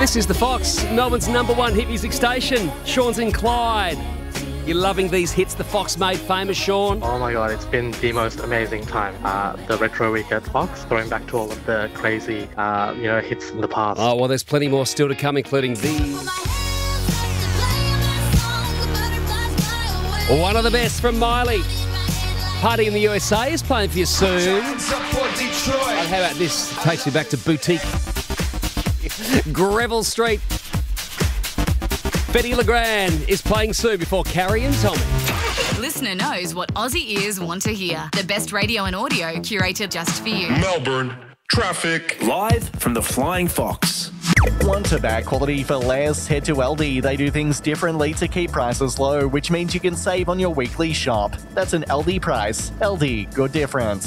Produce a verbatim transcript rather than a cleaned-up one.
This is The Fox, Melbourne's number one hit music station. Sean's in Clyde. You're loving these hits the Fox made famous, Sean? Oh my God, it's been the most amazing time. Uh, the retro week at Fox, throwing back to all of the crazy, uh, you know, hits in the past. Oh, well, there's plenty more still to come, including these. One of the best from Miley. Party in the U S A is playing for you soon. And how about this? Takes me back to Boutique. Greville Street. Betty LeGrand is playing soon before Carrie and Tommy. Listener knows what Aussie ears want to hear. The best radio and audio curated just for you. Melbourne traffic. Live from the Flying Fox. Want a bag quality for less? Head to Aldi. They do things differently to keep prices low, which means you can save on your weekly shop. That's an Aldi price. Aldi, good difference.